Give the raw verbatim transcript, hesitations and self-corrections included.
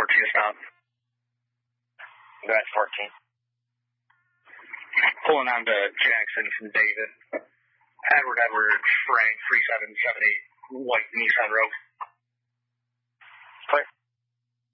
fourteen to stop. Go ahead, fourteen. Pulling on to Jackson from David. Edward Edward Frank three seven seven eight White Nissan Rogue.